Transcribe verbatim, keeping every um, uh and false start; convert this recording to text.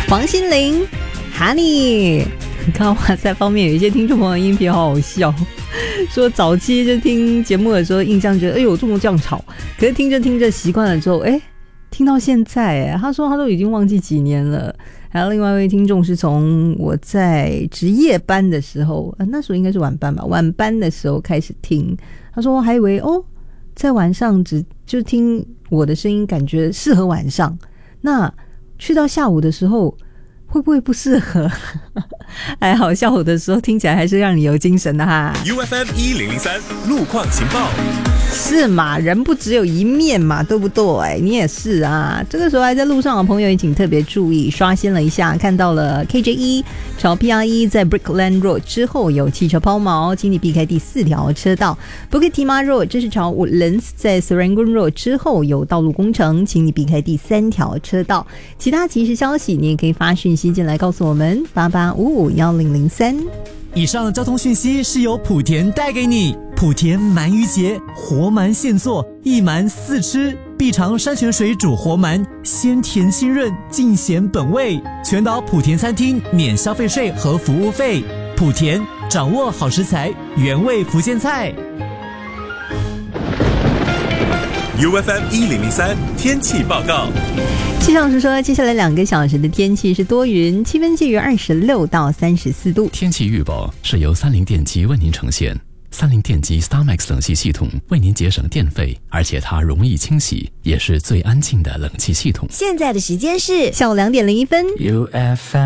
王心凌 Honey。看哇塞，方面有一些听众朋友音频好好笑，说早期就听节目的时候印象觉得哎呦这么这样吵，可是听着听着习惯了之后，哎，听到现在，哎，他说他都已经忘记几年了。还有另外一位听众是从我在值夜班的时候，呃、那时候应该是晚班吧，晚班的时候开始听，他说我还以为哦，在晚上只就听我的声音，感觉适合晚上，那去到下午的时候会不会不适合？还好下午的时候听起来还是让你有精神的哈。 U F M 一零零三路况情报。 是嘛，人不只有一面嘛，对不对？你也是啊。这个时候还在路上的朋友也请特别注意，刷新了一下，看到了 K J 一 朝 P R 一 在 Brickland Road 之后有汽车抛锚，请你避开第四条车道。 Bukit Timah Road 这是朝 Woodlands 在 Serangoon Road 之后有道路工程，请你避开第三条车道。其他即时消息你也可以发讯息进来告诉我们，八八五五一零零三。 以上交通讯息是由莆田带给你。莆田鳗鱼节，活鳗现做，一鳗四吃，必尝山泉水煮活鳗，鲜甜清润，尽显本味。全岛莆田餐厅免消费税和服务费。莆田掌握好食材，原味福建菜。 U F M 一零零三天气报告。 气象师说，接下来两个小时的天气是多云，气温介于二十六到三十四度。 天气预报是由三菱电机为您呈现。三菱电机 StarMax 冷气系统为您节省电费，而且它容易清洗，也是最安静的冷气系统。 现在的时间是下午两点零一分。 U F M